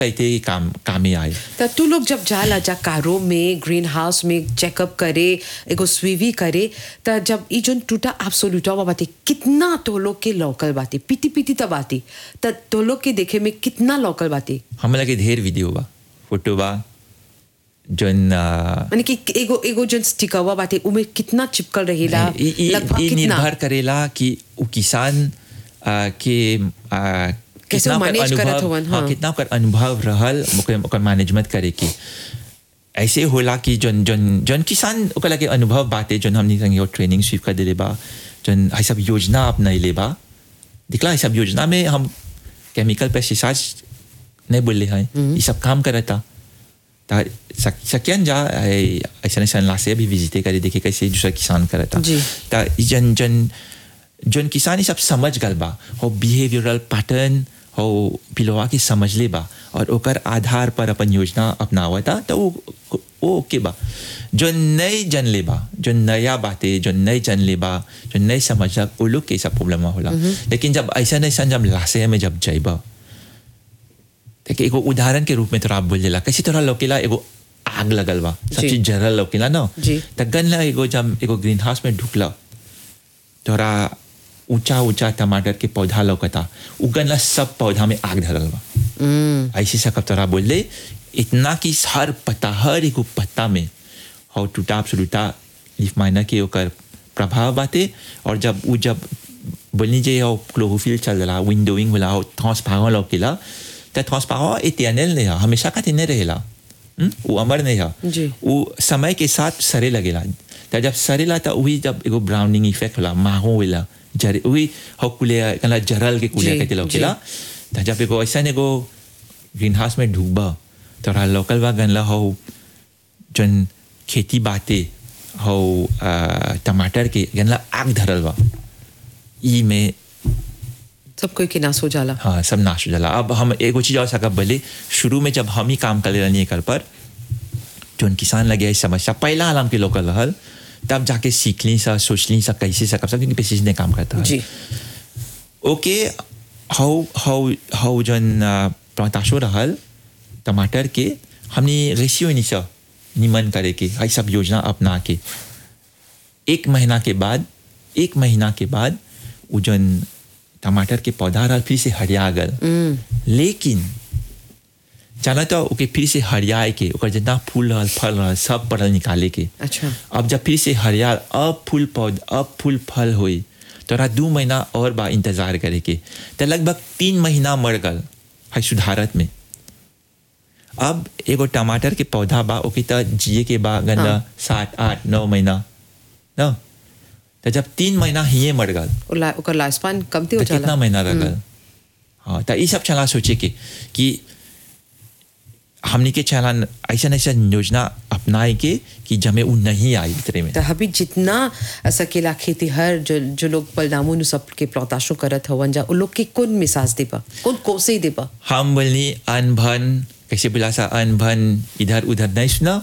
कहते काम में आए। तो तू लोग जब जाला जा कारो में ग्रीन हाउस में चेकअप करे एगो स्वीवी करे तो जब ई जोन टूटा एब्सोल्यूटा बाते कितना तो लोग के लोकल बाते पीती तब आती तो लोग के देखे में कितना लोकल बाते हम लगे ढेर वीडियो बा फोटो बा जोन माने कि एगो जोन स्टिकर बाते उमे कितना चिपकल रहेला लगभग कितना निर्भर करेला कि उ किसान के कितना कर अनुभव रहल ओकर मैनेजमेंट करे के ऐसे होला कि जन किसान ओकर लगे अनुभव बाते जन हमनी संगे ट्रेनिंग स्वीप कर देले बा जन ऐ सब योजना अपनाइले बा दिखला ऐ सब योजना में हम केमिकल पेस्टिसाइड्स नहीं बोले हैं ये सब काम करता ता सकियन जा ऐसा लासे भी विजिट करे देखे कैसे दूसरा किसान करता ता जन किसान ये सब समझ गल बा हो बिहेवियरल पैटर्न हो पिलवा के समझ ले बा और ओकर आधार पर अपन योजना अपनावता तो वो ओके बा जो नई जन ले बा जो नया बातें जो नई जन ले बा जो नई समझला वो लोग के सब प्रॉब्लम होला लेकिन जब ऐसा जब लासे में जब जाइबा देखिए एगो उदाहरण के रूप में तोरा बोल देला कैसे तोरा लोकेला एगो आग लगल बा सब चीज जरल लोकेला ना त गनला एगो जब एगो ग्रीन हाउस में ढुकला तोरा ऊंचा टमाटर के पौधा लौकता उगनला सब पौधा में आग धरल बा ऐसे सकब तोरा बोल दे इतना कि हर एक पत्ता में हो टूटा एब्सोल्यूटा लीफ माइनर के ओकर प्रभाव बाते और जब बोलनी जे हो क्लोरोफिल चल रहा विंडोइंग वाला हो ट्रांसपेरेंट लौकेला त ट्रांसपेरेंट इटर्नल नहीं है हमेशा खातिर नहीं रहेला वो अमर नहीं है वो समय के साथ सरे लगेला त जब सरेला त वही जब एगो ब्राउनिंग इफेक्ट होला माहो होला जरे वही हो कुलिया कला जरल के कुलिया कहते लोकेला त जब एगो ऐसा एगो ग्रीन हाउस में ढुकबा तोरा लोकल बा गनला हो जन खेती बाते हो टमाटर के गनला आग धरल बा ई में सब कोई के नाश हो जाला हाँ सब नाश हो जाला अब हम एगो चीज और सकब बोले शुरू में जब हम ही काम कर रहे कर पर जोन किसान लगे समस्या पहला आलम के लोकल रहल तब जाके सीख ली सा सोच ली सा कैसे सकब सब क्योंकि पेशेंट ने काम करता है जी ओके हाउ जन प्लांटाशो रहल टमाटर के हमने रेशियो नहीं सा निमन करे के आई सब योजना अपना के एक महीना के बाद वो जन टमाटर के पौधा रहा फिर से हरिया गल लेकिन चला तो ओके फिर से हरियाए के ओकर जितना फूल रहल फल रहल सब पड़ल निकाले के अच्छा अब जब फिर से हरियाल अब फूल फल हुई तोरा 2 महीना और बा इंतजार करे के तो लगभग 3 महीना मर गल है सुधारत में अब एगो टमाटर के पौधा बा ओके तो जिए के बा गंदा 7 8 9 महीना ना तो जब 3 महीना ही मर गल ओकर लाइफ स्पैन कमती हो जाला कितना महीना रह गल हाँ तो ये सब चला सोचे के कि हमने के चलान ऐसा योजना अपनाए के कि जमे वो नहीं आई इतने में तो अभी जितना सकेला खेती हर जो लोग पलनामू नु सब के प्लॉटाशो करत हवन जा उन लोग के कौन मिसाज देबा कौन कोसे देबा हम बोलनी अनभन कैसे बोला सा अनभन इधर उधर नहीं सुना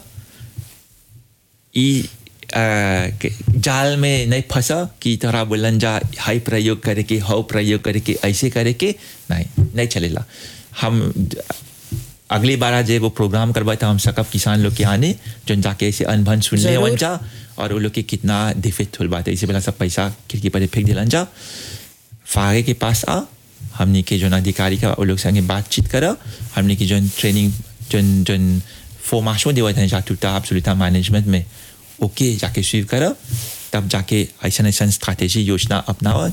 जाल में नहीं फंसा कि तोरा बोलन जा हाई प्रयोग करे के हाउ प्रयोग करे के ऐसे करे के नहीं चलेला हम अगली बार आज वो प्रोग्राम करवाए था हम सकब किसान लोग के आने जो जाके ऐसे अनभन सुन ले वन जा और वो लोग के कितना दिफित हुल बात है इसे पहला सब पैसा खिड़की पर फेंक दिलन जा फागे के पास आ हमने के जो अधिकारी का वो लोग संगे बातचीत करा हमने की जो ट्रेनिंग जो फॉर्मेशन देवा था जा टूटा एब्सोल्यूटा मैनेजमेंट में ओके जाके स्वीप करा तब जाके ऐसा स्ट्रैटेजी योजना अपनावा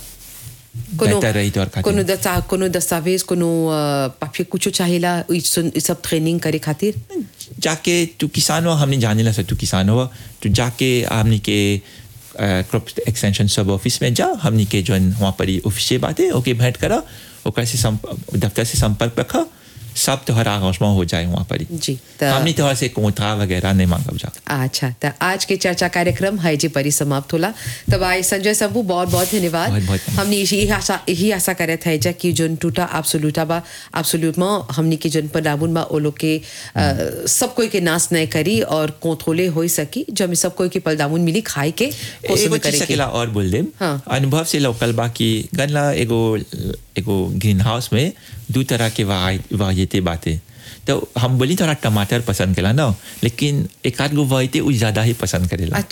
कोनो दस्तावेज कोनो पापी कुछ चाहिला सब ट्रेनिंग करे खातिर जाके तू किसान हो हमने जाने ला तू किसान हो तू जाके हमने के क्रॉप एक्सटेंशन सब ऑफिस में जा हमने के जो वहाँ पर ऑफिस से बात है ओके भेंट करा ओकर से दफ्तर से संपर्क रखा सब तोहर आगोशमा हो जाए वहाँ पर जी हमने तोहर से कोंथा वगैरह नहीं मांगब जा अच्छा तो आज के चर्चा कार्यक्रम है जी परी समाप्त होला तब आई संजय सबू बहुत बहुत धन्यवाद हमने यही आशा करे थे जा कि जोन टूटा एब्सोल्यूटा बा एब्सोल्यूट में हमने के जोन पदाबुन बा ओ लोग के सब कोई के नाश नहीं करी और कोथोले हो सकी जब सब कोई के पलदामुन मिली खाए के एगो चीज सकेला और बोल दे अनुभव से लोकल बा कि गनला एगो ग्रीन हाउस में 2 तरह के वायते बातें तो हम बोली थोड़ा टमाटर पसंद करेला ना, लेकिन एक आध गो वही उ ज़्यादा ही पसंद करेला।